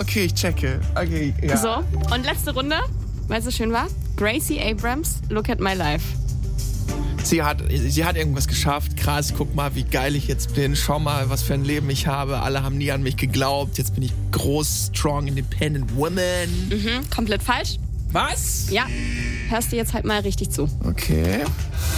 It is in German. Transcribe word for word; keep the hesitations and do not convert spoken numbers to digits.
Okay, ich checke. Okay, ja. So, und letzte Runde, weil es so schön war. Gracie Abrams, Look at My Life. Sie hat, sie hat irgendwas geschafft. Krass, guck mal, wie geil ich jetzt bin. Schau mal, was für ein Leben ich habe. Alle haben nie an mich geglaubt. Jetzt bin ich groß, strong, independent woman. Mhm, komplett falsch. Was? Ja, hörst du jetzt halt mal richtig zu. Okay.